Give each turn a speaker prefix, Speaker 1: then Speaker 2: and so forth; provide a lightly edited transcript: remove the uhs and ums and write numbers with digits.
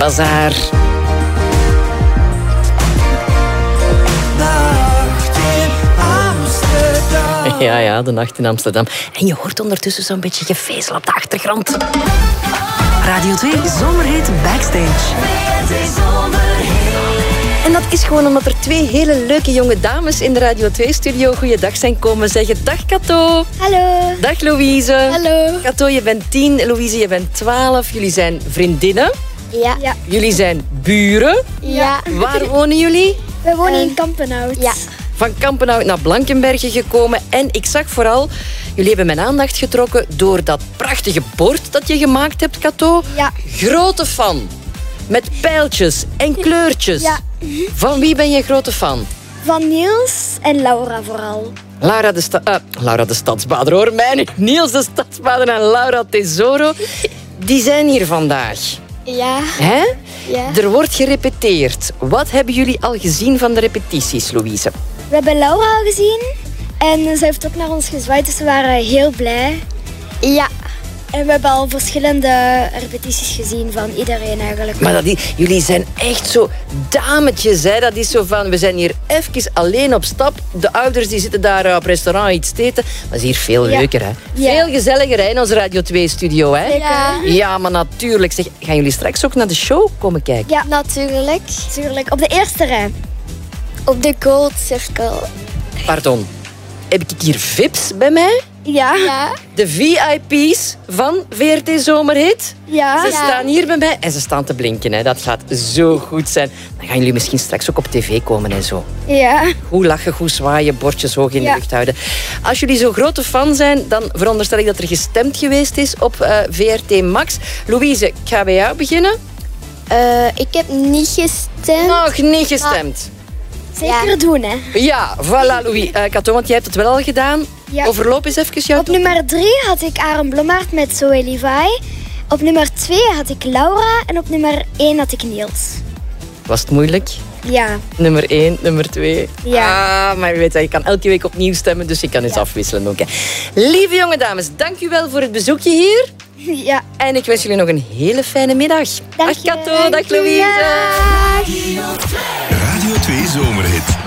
Speaker 1: Bazaar. Ja, de nacht in Amsterdam. En je hoort ondertussen zo'n beetje gevezel op de achtergrond.
Speaker 2: Radio 2 Zomerhit Backstage.
Speaker 1: En dat is gewoon omdat er 2 hele leuke jonge dames in de Radio 2-studio goeiedag zijn komen zeggen. Dag Kato.
Speaker 3: Hallo.
Speaker 1: Dag Louise.
Speaker 3: Hallo.
Speaker 1: Kato, je bent 10, Louise, je bent 12. Jullie zijn vriendinnen.
Speaker 3: Ja.
Speaker 1: Jullie zijn buren.
Speaker 3: Ja.
Speaker 1: Waar wonen jullie?
Speaker 3: We wonen in Kampenhout. Ja.
Speaker 1: Van Kampenhout naar Blankenberge gekomen. En ik zag vooral, jullie hebben mijn aandacht getrokken door dat prachtige bord dat je gemaakt hebt, Kato.
Speaker 3: Ja.
Speaker 1: Grote fan. Met pijltjes en kleurtjes.
Speaker 3: Ja.
Speaker 1: Van wie ben je grote fan?
Speaker 3: Van Niels en Laura vooral.
Speaker 1: Laura de Stadsbader, hoor mij nu. Niels de Stadsbader en Laura Tesoro. Die zijn hier vandaag.
Speaker 3: Ja.
Speaker 1: Hè?
Speaker 3: Ja.
Speaker 1: Er wordt gerepeteerd. Wat hebben jullie al gezien van de repetities, Louise?
Speaker 3: We hebben Laura al gezien. En ze heeft ook naar ons gezwaaid, dus we waren heel blij. Ja. En we hebben al verschillende repetities gezien van iedereen eigenlijk.
Speaker 1: Maar jullie zijn echt zo dametjes, hè? Dat is zo van, we zijn hier even alleen op stap. De ouders die zitten daar op restaurant iets te eten. Dat is hier veel leuker, hè?
Speaker 3: Ja.
Speaker 1: Veel gezelliger, hè, in onze Radio 2-studio, hè?
Speaker 3: Ja.
Speaker 1: Ja, maar natuurlijk. Zeg, gaan jullie straks ook naar de show komen kijken?
Speaker 3: Ja, natuurlijk. Tuurlijk. Op de eerste rij. Op de Gold Circle.
Speaker 1: Pardon. Heb ik hier VIP's bij mij?
Speaker 3: Ja.
Speaker 1: De VIP's van VRT Zomerhit.
Speaker 3: Ja.
Speaker 1: Ze staan hier bij mij en ze staan te blinken. Hè. Dat gaat zo goed zijn. Dan gaan jullie misschien straks ook op tv komen en zo.
Speaker 3: Ja.
Speaker 1: Goed lachen, goed zwaaien, bordjes hoog in de lucht houden. Als jullie zo grote fan zijn, dan veronderstel ik dat er gestemd geweest is op VRT Max. Louise, ik ga bij jou beginnen.
Speaker 3: Ik heb niet gestemd.
Speaker 1: Nog niet gestemd.
Speaker 3: Zeker doen, hè.
Speaker 1: Ja, voilà, Louis. Kato, want jij hebt het wel al gedaan.
Speaker 3: Ja.
Speaker 1: Overloop eens even jouw
Speaker 3: Op nummer 3 had ik Aaron Blommaert met Zoe Levi. Op nummer 2 had ik Laura. En op nummer 1 had ik Niels.
Speaker 1: Was het moeilijk?
Speaker 3: Ja.
Speaker 1: Nummer 1, nummer 2.
Speaker 3: Ja.
Speaker 1: Maar je weet dat je kan elke week opnieuw stemmen, dus je kan eens afwisselen ook. Hè. Lieve jonge dames, dank u wel voor het bezoekje hier.
Speaker 3: Ja.
Speaker 1: En ik wens jullie nog een hele fijne middag.
Speaker 3: Dank
Speaker 1: Dag
Speaker 3: je.
Speaker 1: Kato, dag Louise.
Speaker 3: Dag.
Speaker 4: Radio 2 Zomerhit.